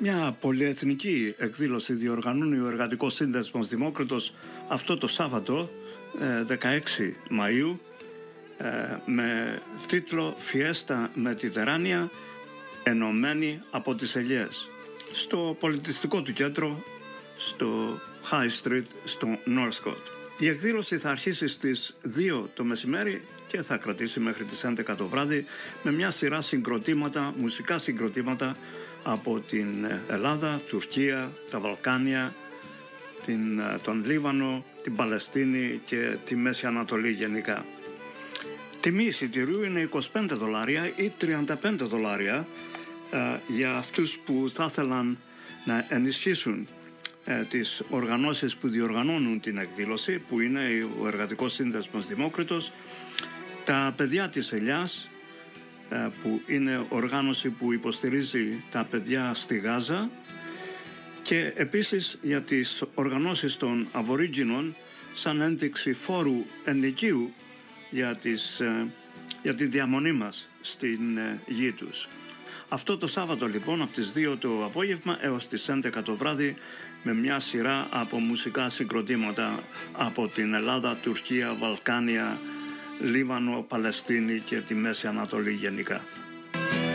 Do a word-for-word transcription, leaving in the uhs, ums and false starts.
Μια πολυεθνική εκδήλωση διοργανώνει ο Εργατικός Σύνδεσμος Δημόκριτος αυτό το Σάββατο δεκαέξι Μαΐου με τίτλο «Φιέστα Μετιτεράνια, ενωμένη από τις ελιές» στο πολιτιστικό του κέντρο στο High Street στο Northcote. Η εκδήλωση θα αρχίσει στις δύο το μεσημέρι και θα κρατήσει μέχρι τις έντεκα το βράδυ με μια σειρά συγκροτήματα, μουσικά συγκροτήματα από την Ελλάδα, Τουρκία, τα Βαλκάνια, την, τον Λίβανο, την Παλαιστίνη και τη Μέση Ανατολή γενικά. Τιμή εισιτηρίου είναι είκοσι πέντε δολάρια ή τριάντα πέντε δολάρια ε, για αυτούς που θα ήθελαν να ενισχύσουν ε, τις οργανώσεις που διοργανώνουν την εκδήλωση, που είναι ο Εργατικός Σύνδεσμος Δημόκριτος, τα παιδιά της Ελιάς, ε, που είναι οργάνωση που υποστηρίζει τα παιδιά στη Γάζα, και επίσης για τις οργανώσεις των Αβορίτζινων σαν ένδειξη φόρου ενοικίου για, τις, για τη διαμονή μας στην γη τους. Αυτό το Σάββατο λοιπόν από τις δύο το απόγευμα έως τις έντεκα το βράδυ με μια σειρά από μουσικά συγκροτήματα από την Ελλάδα, Τουρκία, Βαλκάνια, Λίβανο, Παλαιστίνη και τη Μέση Ανατολή γενικά.